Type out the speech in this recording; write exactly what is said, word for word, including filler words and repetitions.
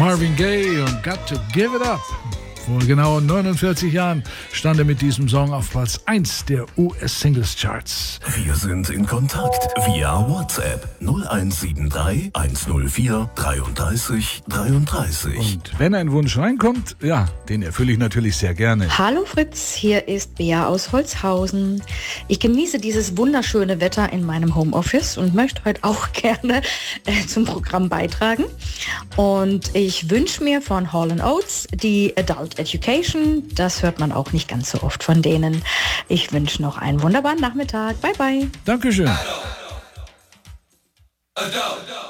Marvin Gaye und Got to Give It Up. Vor genau neunundvierzig Jahren stand er mit diesem Song auf Platz eins der U S-Singles-Charts. Wir sind in Kontakt via WhatsApp null eins sieben drei eins null vier dreiunddreißig dreiunddreißig. Und wenn ein Wunsch reinkommt, ja, den erfülle ich natürlich sehr gerne. Hallo Fritz, hier ist Bea aus Holzhausen. Ich genieße dieses wunderschöne Wetter in meinem Homeoffice und möchte heute auch gerne äh, zum Programm beitragen. Und ich wünsche mir von Hall and Oates die Adult Education. Das hört man auch nicht ganz so oft von denen. Ich wünsche noch einen wunderbaren Nachmittag. Bye, bye. Dankeschön. Adult, adult.